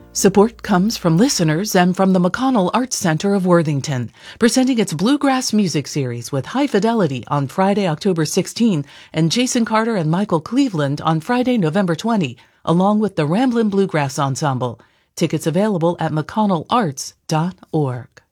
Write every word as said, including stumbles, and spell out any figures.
Support comes from listeners and from the McConnell Arts Center of Worthington, presenting its Bluegrass Music Series with High Fidelity on Friday, October sixteenth, and Jason Carter and Michael Cleveland on Friday, November twentieth, along with the Ramblin' Bluegrass Ensemble. Tickets available at mcconnell arts dot org.